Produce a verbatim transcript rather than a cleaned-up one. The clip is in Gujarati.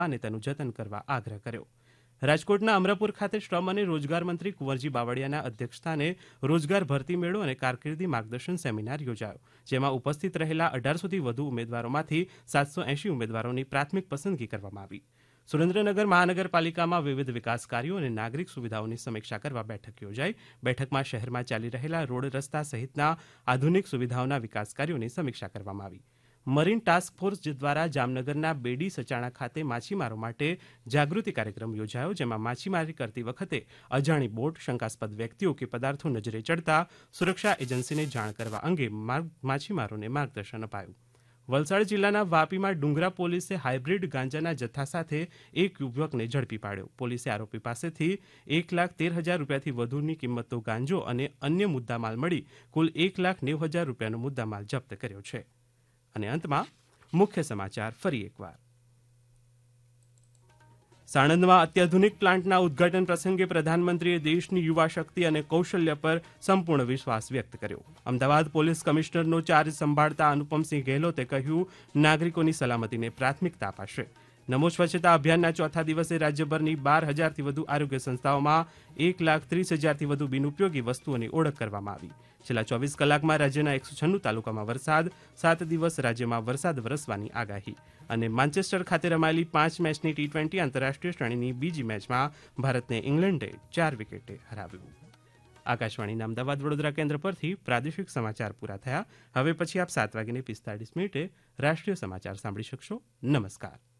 અને તેનું જતન કરવા આગ્રહ કર્યો. રાજકોટના અમરાપુર ખાતે શ્રમ અને રોજગાર મંત્રી કુંવરજી બાવળિયાના અધ્યક્ષસ્થાને રોજગાર ભરતી મેળો અને કારકિર્દી માર્ગદર્શન સેમિનાર યોજાયો, જેમાં ઉપસ્થિત રહેલા અઢારસોથી વધુ ઉમેદવારોમાંથી સાતસો એંશી ઉમેદવારોની પ્રાથમિક પસંદગી કરવામાં આવી. સુરેન્દ્રનગર મહાનગરપાલિકામાં વિવિધ વિકાસ કાર્યો અને નાગરિક સુવિધાઓની સમીક્ષા કરવા બેઠક યોજાઈ. બેઠકમાં શહેરમાં ચાલી રહેલા રોડ રસ્તા સહિતના આધુનિક સુવિધાઓના વિકાસ કાર્યોની સમીક્ષા કરવામાં આવી. મરીન ટાસ્ક ફોર્સ દ્વારા જામનગરના બેડી સચાણા ખાતે માછીમારો માટે જાગૃતિ કાર્યક્રમ યોજાયો, જેમાં માછીમારી કરતી વખતે અજાણી બોટ, શંકાસ્પદ વ્યક્તિઓ કે પદાર્થો નજરે ચડતા સુરક્ષા એજન્સીને જાણ કરવા અંગે માછીમારોને માર્ગદર્શન અપાયું. વલસાડ જિલ્લાના વાપીમાં ડુંગરા પોલીસે હાઇબ્રિડ ગાંજાના જથ્થા સાથે એક યુવકને ઝડપી પાડ્યો. પોલીસે આરોપી પાસેથી એક લાખ તેર હજાર રૂપિયાથી વધુની કિંમતનો ગાંજો અને અન્ય મુદ્દામાલ મળી કુલ એક લાખ નેવું હજાર રૂપિયાનો મુદ્દામાલ જપ્ત કર્યો છે. અને અંતમાં મુખ્ય સમાચાર ફરી એકવાર. સાણંદમાં અત્યાધુનિક પ્લાન્ટના ઉદ્ઘાટન પ્રસંગે પ્રધાનમંત્રીએ દેશની યુવા શક્તિ અને કૌશલ્ય પર સંપૂર્ણ વિશ્વાસ વ્યક્ત કર્યો. અમદાવાદ પોલીસ કમિશનરનો ચાર્જ સંભાળતા અનુપમસિંહ ગેહલોતે કહ્યું, નાગરિકોની સલામતીને પ્રાથમિકતા અપાશે. નમો સ્વચ્છતા અભિયાનના ચોથા દિવસે રાજ્યભરની બાર હજારથી વધુ આરોગ્ય સંસ્થાઓમાં એક લાખ ત્રીસ હજારથી વધુ બિનઉપયોગી વસ્તુઓની ઓળખ કરવામાં આવી. છેલ્લા ચોવીસ કલાકમાં રાજ્યના એકસો છન્નું તાલુકામાં વરસાદ, સાત દિવસ રાજ્યમાં વરસાદ વરસવાની આગાહી. અને માન્ચેસ્ટર ખાતે રમાયેલી પાંચ મેચની ટી ટ્વેન્ટી આંતરરાષ્ટ્રીય શ્રેણીની બીજી મેચમાં ભારતને ઇંગ્લેન્ડે ચાર વિકેટે હરાવ્યું. આકાશવાણીના અમદાવાદ વડોદરા કેન્દ્ર પરથી પ્રાદેશિક સમાચાર પૂરા થયા. હવે પછી આપ સાત વાગીને પિસ્તાળીસ મિનિટે રાષ્ટ્રીય સમાચાર સાંભળી શકશો. નમસ્કાર.